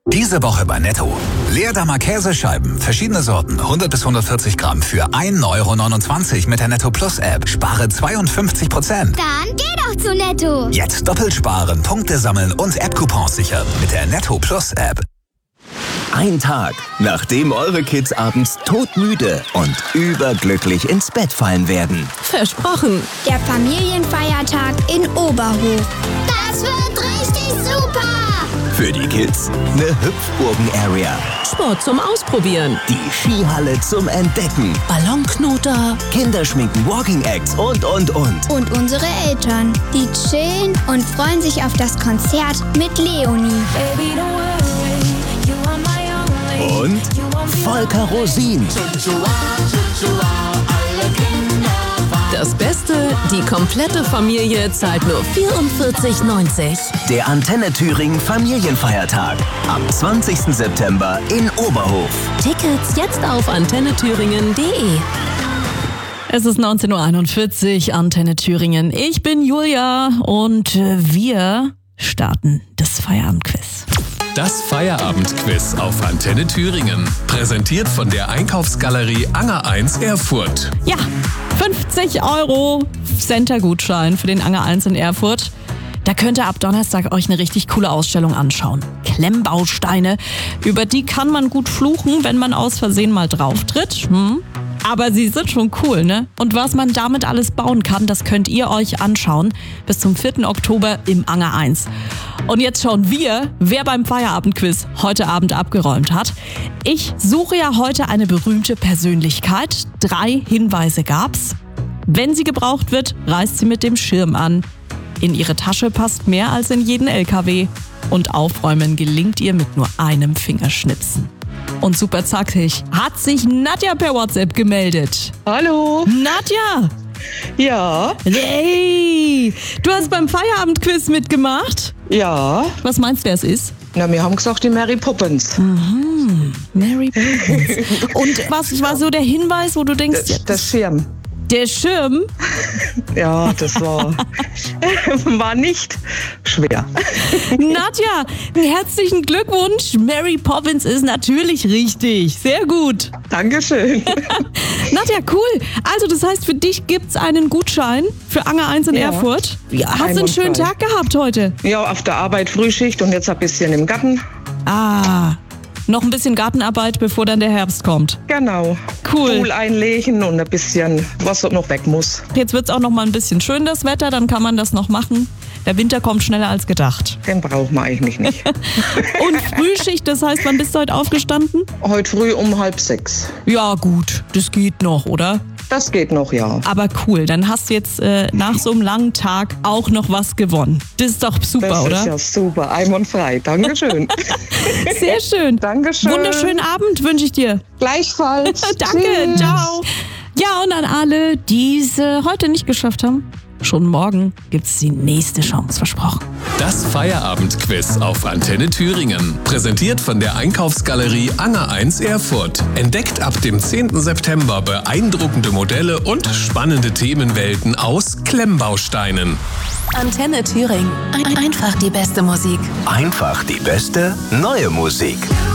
Diese Woche bei Netto. Leerdammer Käsescheiben, verschiedene Sorten, 100 bis 140 Gramm für 1,29 € mit der Netto Plus App. Spare 52%. Dann geh doch zu Netto. Jetzt doppelt sparen, Punkte sammeln und App-Coupons sichern mit der Netto Plus App. Ein Tag, nachdem eure Kids abends todmüde und überglücklich ins Bett fallen werden. Versprochen. Der Familienfeiertag in Oberhof. Das wird richtig super. Für die Kids eine Hüpfburgen-Area. Sport zum Ausprobieren. Die Skihalle zum Entdecken. Ballonknoter. Kinderschminken, Walking Acts und. Und unsere Eltern, die chillen und freuen sich auf das Konzert mit Leonie. Und Volker Rosin. Das Beste, die komplette Familie zahlt nur 44,90 €. Der Antenne Thüringen Familienfeiertag. Am 20. September in Oberhof. Tickets jetzt auf antennethüringen.de. Es ist 19:41 Uhr, Antenne Thüringen. Ich bin Julia und wir starten das Feierabendquiz. Das Feierabendquiz auf Antenne Thüringen. Präsentiert von der Einkaufsgalerie Anger 1 Erfurt. Ja, 50 € Center-Gutschein für den Anger 1 in Erfurt. Da könnt ihr ab Donnerstag euch eine richtig coole Ausstellung anschauen. Klemmbausteine, über die kann man gut fluchen, wenn man aus Versehen mal drauf tritt. Aber sie sind schon cool, ne? Und was man damit alles bauen kann, das könnt ihr euch anschauen. Bis zum 4. Oktober im Anger 1. Und jetzt schauen wir, wer beim Feierabendquiz heute Abend abgeräumt hat. Ich suche ja heute eine berühmte Persönlichkeit. 3 Hinweise gab's. Wenn sie gebraucht wird, reist sie mit dem Schirm an. In ihre Tasche passt mehr als in jeden LKW. Und aufräumen gelingt ihr mit nur einem Fingerschnipsen. Und super zackig hat sich Nadja per WhatsApp gemeldet. Hallo. Nadja! Ja. Hey! Du hast beim Feierabendquiz mitgemacht? Ja. Was meinst du, wer es ist? Na, wir haben gesagt, die Mary Poppins. Mary Poppins. Und was war so der Hinweis, wo du denkst... Der Schirm. Der Schirm? Ja, das war nicht schwer. Nadja, herzlichen Glückwunsch. Mary Poppins ist natürlich richtig. Sehr gut. Dankeschön. Nadja, cool. Also das heißt, für dich gibt's einen Gutschein für Anger 1 in Erfurt. Ja, hast du einen schönen Tag gehabt heute? Ja, auf der Arbeit Frühschicht und jetzt ein bisschen im Garten. Noch ein bisschen Gartenarbeit, bevor dann der Herbst kommt. Genau. Cool. Pool einlegen und ein bisschen, was noch weg muss. Jetzt wird's auch noch mal ein bisschen schön, das Wetter, dann kann man das noch machen. Der Winter kommt schneller als gedacht. Den braucht man eigentlich nicht. Und Frühschicht, das heißt, wann bist du heute aufgestanden? Heute früh um 5:30. Ja gut, das geht noch, oder? Das geht noch, ja. Aber cool, dann hast du jetzt nach so einem langen Tag auch noch was gewonnen. Das ist doch super, das oder? Das ist ja super, einwandfrei. Dankeschön. Sehr schön. Dankeschön. Wunderschönen Abend wünsche ich dir. Gleichfalls. Danke, Tschüss. ciao. Ja, und an alle, die es heute nicht geschafft haben, schon morgen gibt's die nächste Chance, versprochen. Das Feierabendquiz auf Antenne Thüringen. Präsentiert von der Einkaufsgalerie Anger 1 Erfurt. Entdeckt ab dem 10. September beeindruckende Modelle und spannende Themenwelten aus Klemmbausteinen. Antenne Thüringen. Einfach die beste Musik. Einfach die beste neue Musik.